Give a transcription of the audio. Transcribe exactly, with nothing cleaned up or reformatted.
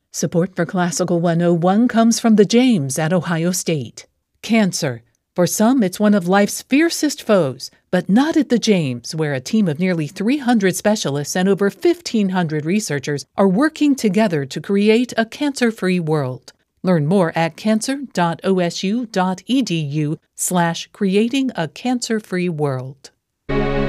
Support for Classical one oh one comes from the James at Ohio State. Cancer. For some, it's one of life's fiercest foes, but not at the James, where a team of nearly three hundred specialists and over fifteen hundred researchers are working together to create a cancer-free world. Learn more at cancer.osu.edu slash creating a cancer-free world.